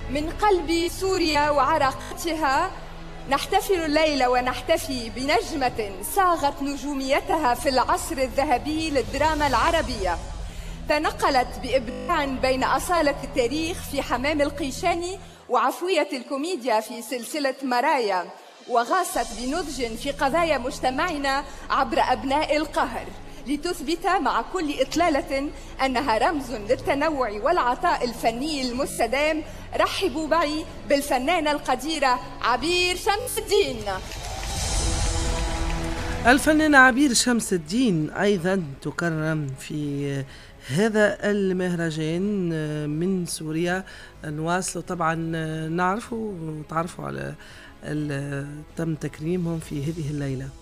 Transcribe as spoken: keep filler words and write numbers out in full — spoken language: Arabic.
من قلب سوريا وعراقتها نحتفل الليلة ونحتفي بنجمة صاغت نجوميتها في العصر الذهبي للدراما العربية، تنقلت بإبداع بين أصالة التاريخ في حمام القيشاني وعفوية الكوميديا في سلسلة مرايا، وغاصت بنضج في قضايا مجتمعنا عبر أبناء القهر، لتثبت مع كل إطلالة أنها رمز للتنوع والعطاء الفني المستدام. رحبوا معي بالفنانة القديرة عبير شمس الدين. الفنانة عبير شمس الدين أيضا تكرم في هذا المهرجان من سوريا. نواصل طبعا نعرفوا وتعرفوا على تم تكريمهم في هذه الليلة.